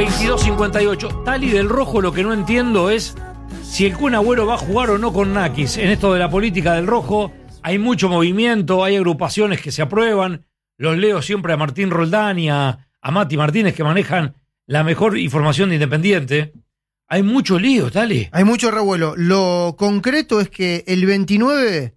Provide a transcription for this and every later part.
22:58. Tali, del Rojo, lo que no entiendo es si el Kun Agüero va a jugar o no con Nakis. En esto de la política del Rojo hay mucho movimiento, hay agrupaciones que se aprueban. Los leo siempre a Martín Roldán y a Mati Martínez, que manejan la mejor información de Independiente. Hay mucho lío, Tali. Hay mucho revuelo. Lo concreto es que el 29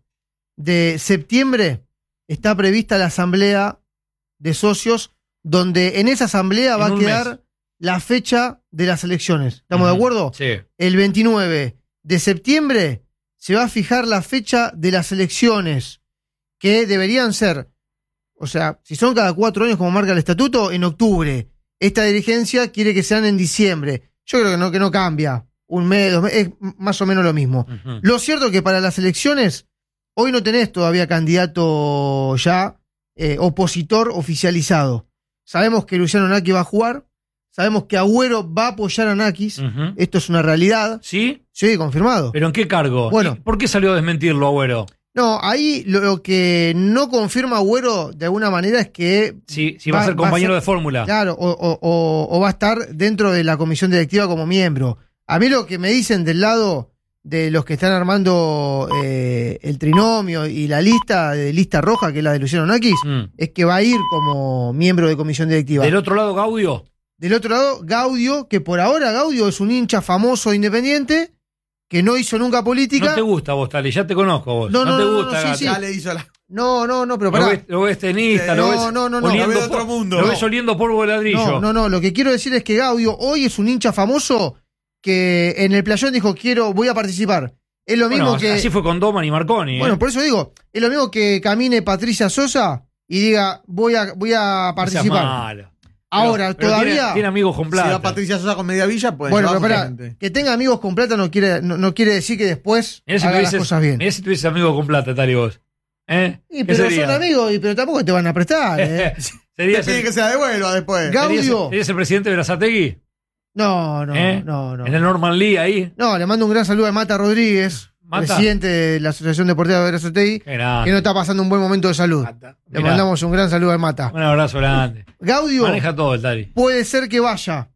de septiembre está prevista la asamblea de socios, donde en esa asamblea va a quedar la fecha de las elecciones. ¿Estamos de acuerdo? Sí. El 29 de septiembre se va a fijar la fecha de las elecciones, que deberían ser, o sea, si son cada 4 años como marca el estatuto, en octubre. Esta dirigencia quiere que sean en diciembre. Yo creo que no cambia. Un mes, 2 meses, es más o menos lo mismo. Lo cierto es que para las elecciones, hoy no tenés todavía candidato ya opositor oficializado. Sabemos que Luciano Nakis va a jugar, sabemos que Agüero va a apoyar a Nakis. Esto es una realidad. ¿Sí? Sí, confirmado. ¿Pero en qué cargo? Bueno. ¿Por qué salió a desmentirlo, Agüero? No, ahí lo que no confirma Agüero de alguna manera es que... Sí, va a ser compañero de fórmula. Claro, o va a estar dentro de la comisión directiva como miembro. A mí lo que me dicen del lado de los que están armando el trinomio y la lista roja, que es la de Luciano Nakis, es que va a ir como miembro de comisión directiva. ¿Del otro lado, Gaudio? Del otro lado, Gaudio, que por ahora Gaudio es un hincha famoso de Independiente, que no hizo nunca política. No te gusta vos, Tali, ya te conozco vos. No te gusta. Sí. Ya le hizo la... No, pero pará. Lo ves tenista, lo ves oliendo de otro mundo. Lo ves oliendo polvo de ladrillo. No, lo que quiero decir es que Gaudio hoy es un hincha famoso que en el playón dijo, voy a participar. Es lo mismo que... Así fue con Doman y Marconi. Bueno, por eso digo, es lo mismo que camine Patricia Sosa y diga, voy a participar. Ahora, pero todavía... Tiene amigos con plata. Si va Patricia Sosa con Media Villa, pues... Bueno, pero pará, que tenga amigos con plata no quiere decir que después haga las cosas bien. Mirá si tuvieses amigos con plata, Tali, vos. Pero son amigos, pero tampoco te van a prestar. Te pide que se la devuelva después. Gaudio... ¿Eres el presidente de Berazategui? No. ¿En el Norman Lee ahí? No, le mando un gran saludo a Mata Rodríguez, presidente de la Asociación Deportiva de Berazategui, que no está pasando un buen momento de salud. Le mandamos un gran saludo a Mata. Un abrazo grande. Gaudio maneja todo el Tali. Puede ser que vaya.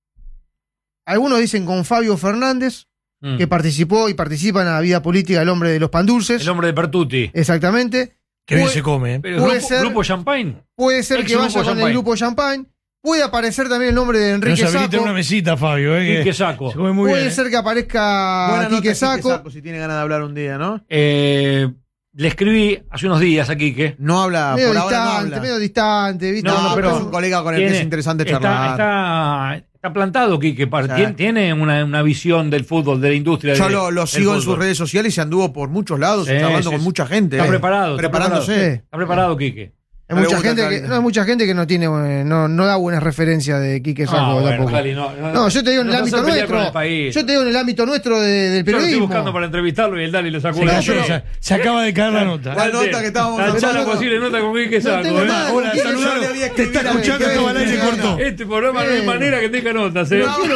Algunos dicen con Fabio Fernández, que participó y participa en la vida política del hombre de los pan dulces. El hombre de Pertuti. Exactamente. Que bien se come. Pero ¿Grupo Champagne? Puede ser que vaya con el Grupo Champagne. Puede aparecer también el nombre de Enrique Nos habilita Sacco. una mesita, Fabio. Quique Sacco. Puede ser que aparezca Quique Sacco. Si tiene ganas de hablar un día, ¿no? Le escribí hace unos días a Quique. No habla, medio por distante, ahora no habla. Medio distante, ¿viste? No, pero es un colega con el que es interesante charlar. Está plantado, Quique. Tiene una visión del fútbol, de la industria. Yo lo sigo en sus redes sociales y anduvo por muchos lados, está hablando con mucha gente. Está preparado. Preparándose. Está preparado, Quique. Hay mucha gente que no tiene, no da buenas referencias de Quique Sacco tampoco. Jali, yo te digo en el ámbito nuestro. Yo te digo en el ámbito nuestro del periodismo. Yo lo estoy buscando para entrevistarlo y el Dali lo sacó. Se acaba de caer la nota. La nota que estábamos hablando. La posible nota con Quique Sacco. Hola, saludalo. Te está escuchando, esto al aire cortó. Este programa no hay manera que tenga notas,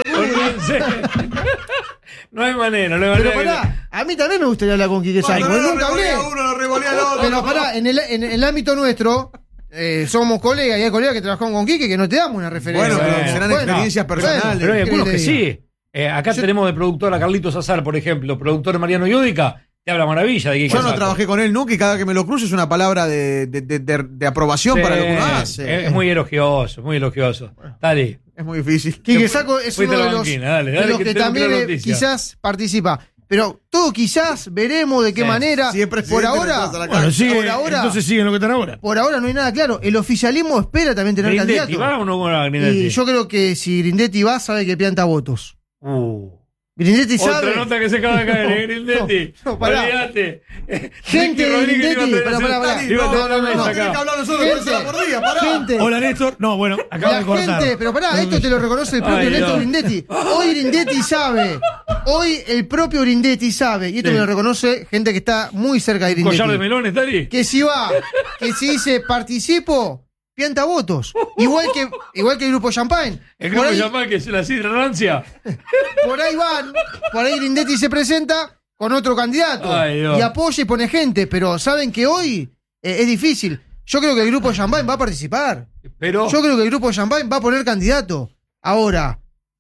No hay manera. Pero pará, a mí también me gustaría hablar con Quique Sacco. Nunca hablé. Pero pará, en el ámbito nuestro... somos colegas y hay colegas que trabajamos con Quique que no te damos una referencia. Bueno, pero serán experiencias personales. Pero hay algunos que sí. Acá tenemos de productor a Carlitos Azar, por ejemplo, productor Mariano Yudica, te habla maravilla de Quique Yo no trabajé con él nunca y cada que me lo cruzo es una palabra de aprobación para lo que uno hace. Es muy elogioso, Dale. Es muy difícil. Quique Sacco es uno de los que también quizás participa. Pero todo quizás, veremos de qué manera. Por ahora, entonces siguen lo que están ahora. Por ahora no hay nada claro. El oficialismo espera también tener candidato. ¿Grindetti va o no va Grindetti? Y yo creo que si Grindetti va, sabe que pianta votos. Grindetti sabe. Otra nota que se acaba de caer, Grindetti. No, pará. Olvídate. Gente de Grindetti. Pará. No, tiene que hablar nosotros por día, pará. Hola, Néstor. No, bueno, acaba de cortar. Pero pará, esto te lo reconoce el propio Néstor Grindetti. Hoy Grindetti sabe. Hoy el propio Grindetti sabe, y esto me lo reconoce gente que está muy cerca de Grindetti. ¿Collar de melones, Tari? Que si dice participo, pianta votos. Igual que el Grupo Champagne. El Grupo Champagne, que es la sidra rancia. Por ahí Grindetti se presenta con otro candidato. Y apoya y pone gente, pero saben que hoy es difícil. Yo creo que el Grupo Champagne va a participar. Yo creo que el Grupo Champagne va a poner candidato. Ahora,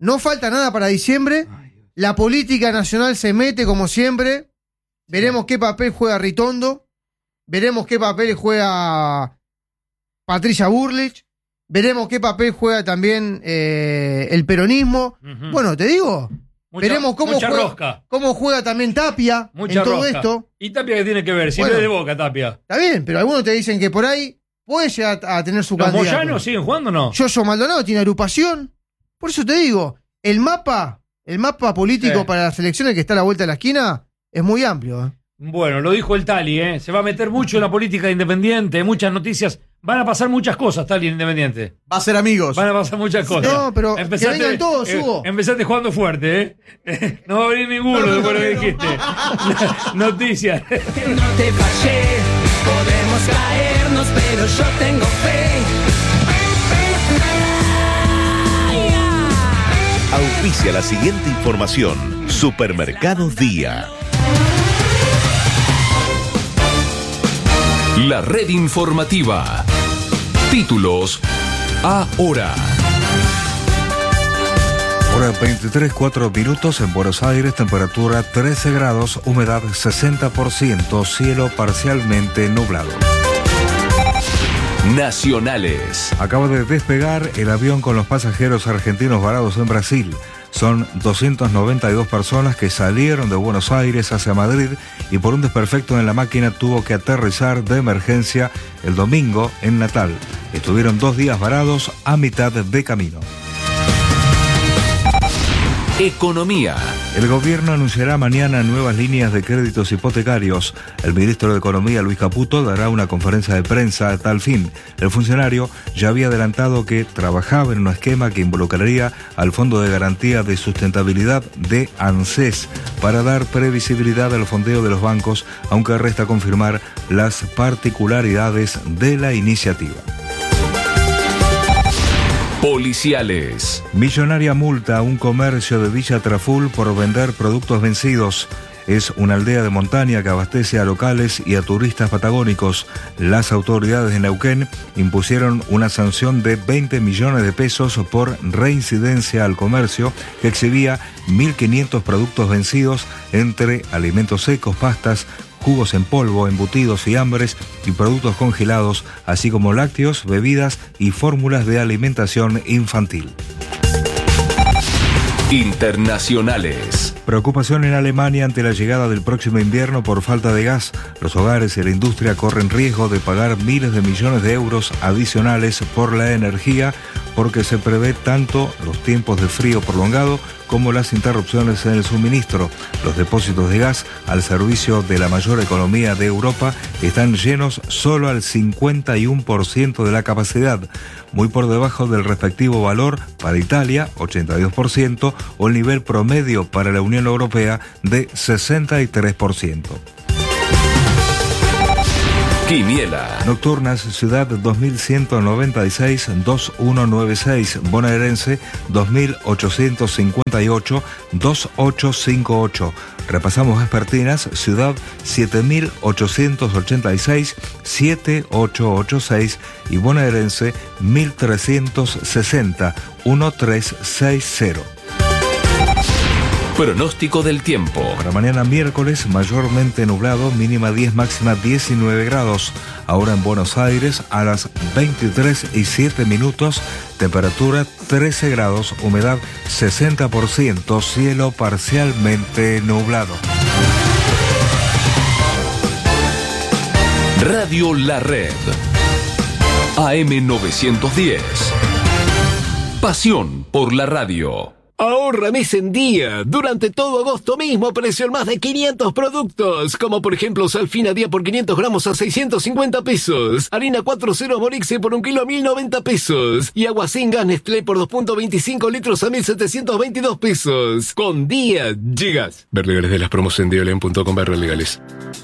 no falta nada para diciembre. La política nacional se mete como siempre. Veremos qué papel juega Ritondo. Veremos qué papel juega Patricia Bullrich. Veremos qué papel juega también el peronismo. Bueno, te digo, veremos cómo juega también Tapia en todo esto. ¿Y Tapia qué tiene que ver? Si no es de Boca, Tapia. Está bien, pero algunos te dicen que por ahí puede llegar a tener su candidato. ¿Los Moyanos siguen jugando o no? Yoyo Maldonado tiene agrupación. Por eso te digo, el mapa político para las elecciones que está a la vuelta de la esquina es muy amplio. Bueno, lo dijo el Tali, se va a meter mucho en la política Independiente, muchas noticias. Van a pasar muchas cosas, Tali, en Independiente. Va a ser amigos. Van a pasar muchas cosas. No, pero que vengan todos, Hugo. Empezaste jugando fuerte, No va a venir ninguno después de lo que dijiste. Noticias. No te fallé, podemos caernos, pero yo tengo fe. Auspicia la siguiente información. Supermercados Día. La red informativa. Títulos ahora. Hora 23:04 en Buenos Aires, temperatura 13 grados, humedad 60%, cielo parcialmente nublado. Nacionales. Acaba de despegar el avión con los pasajeros argentinos varados en Brasil. Son 292 personas que salieron de Buenos Aires hacia Madrid y por un desperfecto en la máquina tuvo que aterrizar de emergencia el domingo en Natal. Estuvieron 2 días varados a mitad de camino. Economía. El gobierno anunciará mañana nuevas líneas de créditos hipotecarios. El ministro de Economía, Luis Caputo, dará una conferencia de prensa a tal fin. El funcionario ya había adelantado que trabajaba en un esquema que involucraría al Fondo de Garantía de Sustentabilidad de ANSES para dar previsibilidad al fondeo de los bancos, aunque resta confirmar las particularidades de la iniciativa. Policiales. Millonaria multa a un comercio de Villa Traful por vender productos vencidos. Es una aldea de montaña que abastece a locales y a turistas patagónicos. Las autoridades de Neuquén impusieron una sanción de 20 millones de pesos por reincidencia al comercio que exhibía 1.500 productos vencidos entre alimentos secos, pastas, jugos en polvo, embutidos, fiambres y productos congelados, así como lácteos, bebidas y fórmulas de alimentación infantil. Internacionales. Preocupación en Alemania ante la llegada del próximo invierno por falta de gas. Los hogares y la industria corren riesgo de pagar miles de millones de euros adicionales por la energía porque se prevé tanto los tiempos de frío prolongado como las interrupciones en el suministro. Los depósitos de gas al servicio de la mayor economía de Europa están llenos solo al 51% de la capacidad, muy por debajo del respectivo valor para Italia, 82%, o el nivel promedio para la Unión Europea de 63%. Quiniela. Nocturnas, Ciudad 2196-2196, bonaerense 2858-2858. Repasamos vespertinas, Ciudad 7886-7886 y bonaerense 1360-1360. Pronóstico del tiempo. Para mañana miércoles, mayormente nublado, mínima 10, máxima 19 grados. Ahora en Buenos Aires, a las 23:07, temperatura 13 grados, humedad 60%, cielo parcialmente nublado. Radio La Red. AM910. Pasión por la radio. Ahorra mes en día. Durante todo agosto mismo apareció en más de 500 productos, como por ejemplo Salfina Día por 500 gramos a 650 pesos, harina 4.0 Morixe por 1 kilo a 1.090 pesos y agua sin gas Nestlé por 2.25 litros a 1.722 pesos. Con día llegas. Ver legales de las promos en diolen.com/legales.